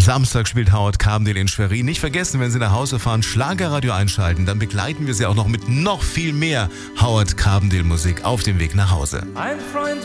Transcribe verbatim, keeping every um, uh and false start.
Samstag spielt Howard Carbendale in Schwerin. Nicht vergessen, wenn Sie nach Hause fahren, Schlagerradio einschalten. Dann begleiten wir Sie auch noch mit noch viel mehr Howard Carbendale Musik auf dem Weg nach Hause. Ein Freund